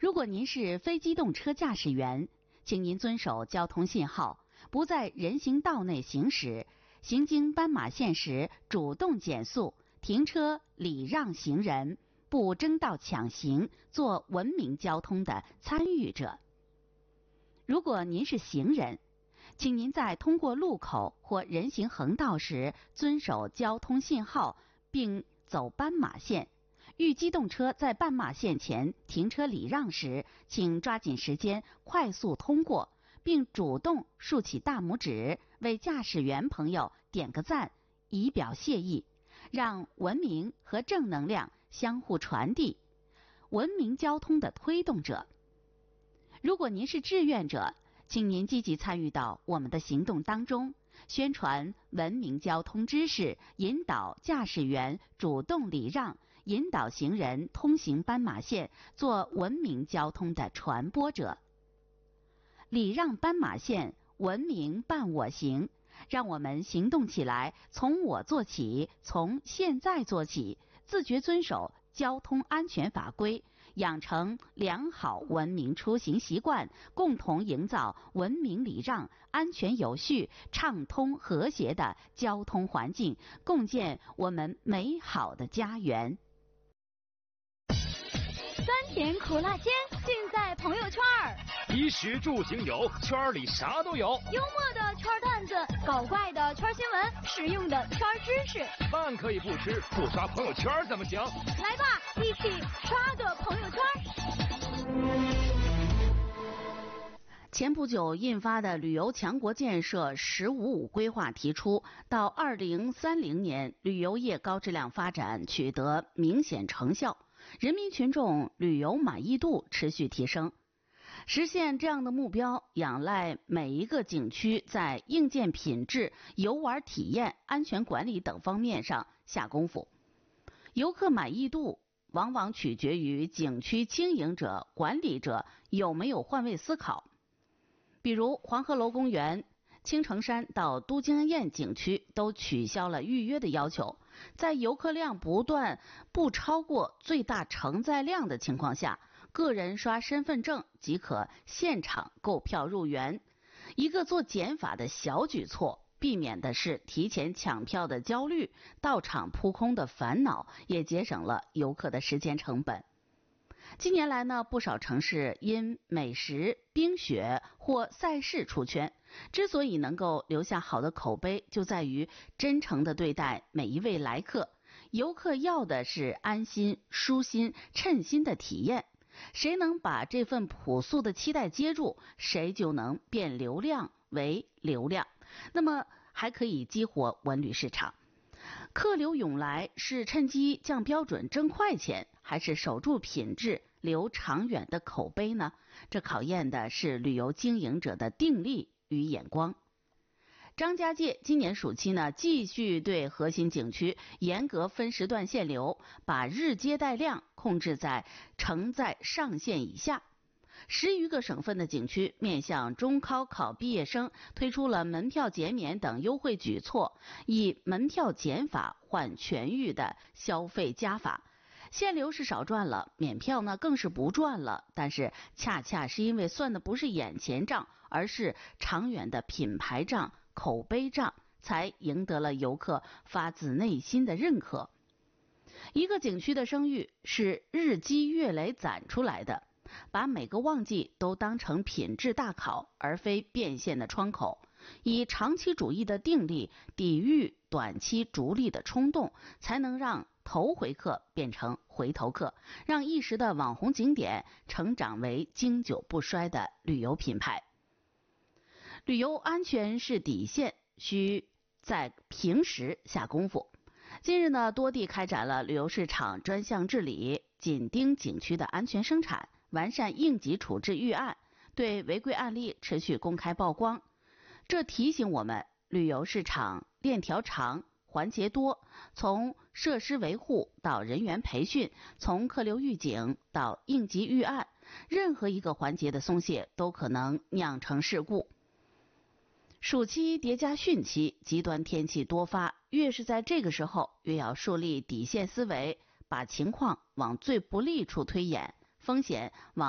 如果您是非机动车驾驶员，请您遵守交通信号，不在人行道内行驶，行经斑马线时主动减速，停车礼让行人，不争道抢行，做文明交通的参与者。如果您是行人，请您在通过路口或人行横道时遵守交通信号，并走斑马线。遇机动车在斑马线前停车礼让时，请抓紧时间快速通过，并主动竖起大拇指，为驾驶员朋友点个赞，以表谢意，让文明和正能量相互传递，文明交通的推动者。如果您是志愿者，请您积极参与到我们的行动当中，宣传文明交通知识，引导驾驶员主动礼让，引导行人通行斑马线，做文明交通的传播者。礼让斑马线，文明伴我行，让我们行动起来，从我做起，从现在做起，自觉遵守交通安全法规，养成良好文明出行习惯，共同营造文明礼让、安全有序、畅通和谐的交通环境，共建我们美好的家园。 酸甜苦辣鲜，尽在朋友圈儿。 衣食住行有，圈里啥都有。 幽默的圈段子，搞怪的圈新闻，实用的圈知识。 饭可以不吃，不刷朋友圈怎么行？ 来吧，一起刷个朋友圈。 前不久印发的旅游强国建设“15+5”规划提出，到2030年，旅游业高质量发展取得明显成效，人民群众旅游满意度持续提升。实现这样的目标，仰赖每一个景区在硬件品质、游玩体验、安全管理等方面上下功夫。游客满意度往往取决于景区经营者、管理者有没有换位思考。比如黄鹤楼公园、青城山到都江堰景区都取消了预约的要求，在游客量不断不超过最大承载量的情况下，个人刷身份证即可现场购票入园。一个做减法的小举措，避免的是提前抢票的焦虑，到场扑空的烦恼，也节省了游客的时间成本。近年来呢，不少城市因美食、冰雪或赛事出圈，之所以能够留下好的口碑，就在于真诚地对待每一位来客。游客要的是安心、舒心、称心的体验，谁能把这份朴素的期待接住，谁就能变流量为流量，那么还可以激活文旅市场。客流涌来是趁机降标准挣快钱，还是守住品质留长远的口碑呢？这考验的是旅游经营者的定力与眼光。张家界今年暑期呢，继续对核心景区严格分时段限流，把日接待量控制在承载上限以下。10余个省份的景区面向中考考毕业生推出了门票减免等优惠举措，以门票减法换全域的消费加法。限流是少赚了，免票呢更是不赚了，但是恰恰是因为算的不是眼前账，而是长远的品牌账、口碑账，才赢得了游客发自内心的认可。一个景区的声誉是日积月累攒出来的，把每个旺季都当成品质大考，而非变现的窗口，以长期主义的定力抵御短期逐利的冲动，才能让头回客变成回头客，让一时的网红景点成长为经久不衰的旅游品牌。旅游安全是底线，需在平时下功夫。近日呢，多地开展了旅游市场专项治理，紧盯景区的安全生产，完善应急处置预案，对违规案例持续公开曝光。这提醒我们，旅游市场链条长，环节多，从设施维护到人员培训，从客流预警到应急预案，任何一个环节的松懈都可能酿成事故。暑期叠加汛期，极端天气多发，越是在这个时候，越要树立底线思维，把情况往最不利处推演，风险往